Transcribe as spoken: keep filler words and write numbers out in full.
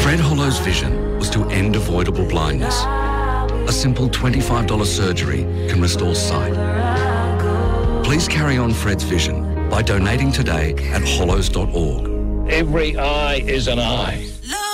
Fred Hollow's vision was to end avoidable blindness. A simple twenty-five dollars surgery can restore sight. Please carry on Fred's vision by donating today at hollows dot org. Every eye is an eye.